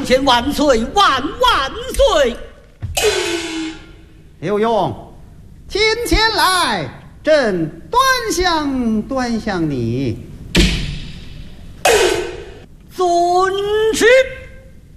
见万岁，万岁！ 刘墉，请前来，朕端详你。 遵旨。